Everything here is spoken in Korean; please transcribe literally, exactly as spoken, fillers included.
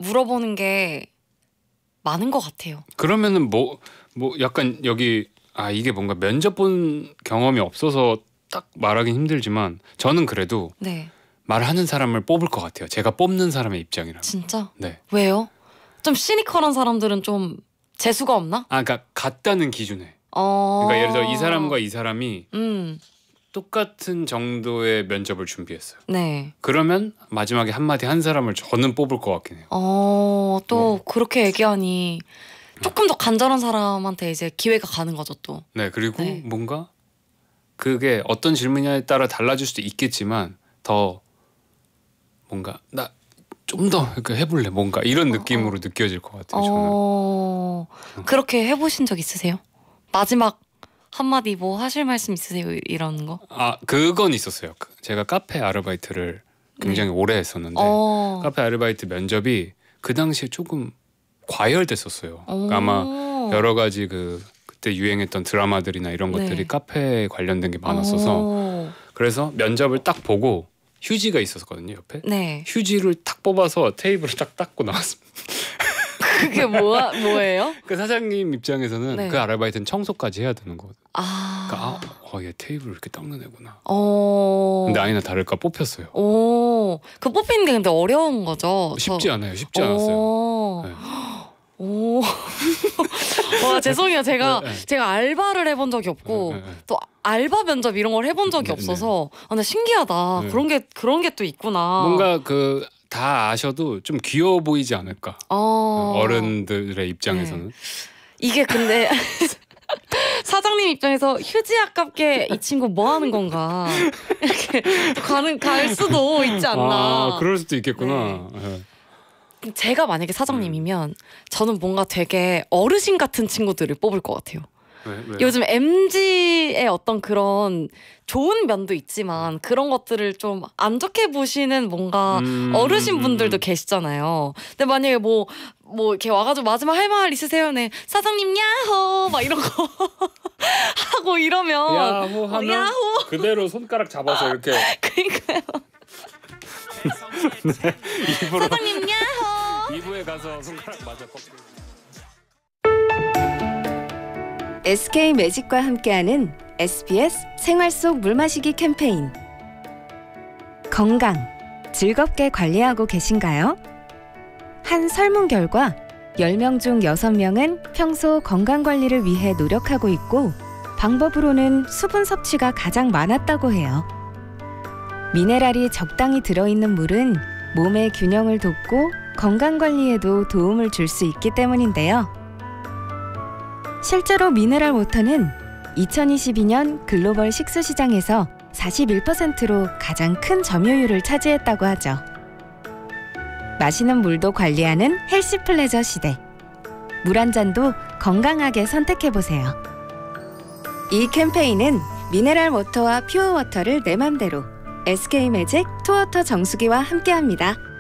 물어보는 게 많은 것 같아요. 그러면은 뭐, 뭐 약간 여기 아 이게 뭔가 면접 본 경험이 없어서 딱 말하긴 힘들지만 저는 그래도 네. 말하는 사람을 뽑을 것 같아요. 제가 뽑는 사람의 입장이라면. 진짜? 네. 왜요? 좀 시니컬한 사람들은 좀 재수가 없나? 아, 그러니까 같다는 기준에. 어... 그러니까 예를 들어 이 사람과 이 사람이 음. 똑같은 정도의 면접을 준비했어요. 네. 그러면 마지막에 한마디 한 사람을 저는 뽑을 것 같긴 해요. 어, 또 네. 그렇게 얘기하니 조금 더 간절한 사람한테 이제 기회가 가는 거죠 또. 네, 그리고 네. 뭔가 그게 어떤 질문이냐에 따라 달라질 수도 있겠지만 더 뭔가 나 좀 더 해볼래 뭔가 이런 느낌으로 어, 어. 느껴질 것 같아요. 어... 저는. 그렇게 해보신 적 있으세요? 마지막 한마디 뭐 하실 말씀 있으세요? 이런 거? 아, 그건 있었어요. 제가 카페 아르바이트를 굉장히 네. 오래 했었는데 어... 카페 아르바이트 면접이 그 당시에 조금 과열됐었어요. 어... 그러니까 아마 여러 가지 그 그때 유행했던 드라마들이나 이런 것들이 네. 카페에 관련된 게 많았어서 어... 그래서 면접을 딱 보고 휴지가 있었거든요 옆에. 네. 휴지를 딱 뽑아서 테이블을 딱 닦고 나왔습니다. 그게 뭐야, 뭐예요? 그 사장님 입장에서는 네. 그 아르바이트는 청소까지 해야 되는 거거든요. 아... 그러니까 아, 어, 얘 테이블 이렇게 닦는 애구나. 어... 근데 아니나 다를까 뽑혔어요. 오, 그 뽑히는 게 근데 어려운 거죠? 쉽지 저... 않아요. 쉽지 않았어요. 오... 네. 오... 와, 죄송해요. 제가 네, 네. 제가 알바를 해본 적이 없고 네, 네, 네. 또 알바 면접 이런 걸 해본 적이 네, 없어서 아, 근데 신기하다. 네. 그런 게 그런 게 또 있구나. 뭔가 그 다 아셔도 좀 귀여워 보이지 않을까. 어... 어른들의 입장에서는. 네. 이게 근데 사장님 입장에서 휴지 아깝게 이 친구 뭐 하는 건가 이렇게 가는 갈 수도 있지 않나. 아, 그럴 수도 있겠구나. 네. 네. 제가 만약에 사장님이면 저는 뭔가 되게 어르신 같은 친구들을 뽑을 것 같아요. 왜, 왜요? 요즘 엠지의 어떤 그런 좋은 면도 있지만 그런 것들을 좀 안 좋게 보시는 뭔가 음, 어르신 분들도 음, 음. 계시잖아요. 근데 만약에 뭐, 뭐 이렇게 와가지고 마지막 할 말 있으세요? 네. 사장님 야호! 막 이런 거 하고 이러면. 야호 하면 어, 야호! 그대로 손가락 잡아서 이렇게. 그러니까요. 네, 입으로. 사장님 야호! 이 부에 가서 손가락 맞아 꺾고. 에스케이 매직과 함께하는 에스비에스 생활 속 물마시기 캠페인. 건강, 즐겁게 관리하고 계신가요? 한 설문 결과 열 명 중 여섯 명은 평소 건강관리를 위해 노력하고 있고 방법으로는 수분 섭취가 가장 많았다고 해요. 미네랄이 적당히 들어있는 물은 몸의 균형을 돕고 건강관리에도 도움을 줄 수 있기 때문인데요. 실제로 미네랄 워터는 이천이십이 년 글로벌 식수 시장에서 사십일 퍼센트로 가장 큰 점유율을 차지했다고 하죠. 마시는 물도 관리하는 헬시 플레저 시대. 물 한 잔도 건강하게 선택해보세요. 이 캠페인은 미네랄 워터와 퓨어 워터를 내 맘대로 에스케이 매직 투워터 정수기와 함께합니다.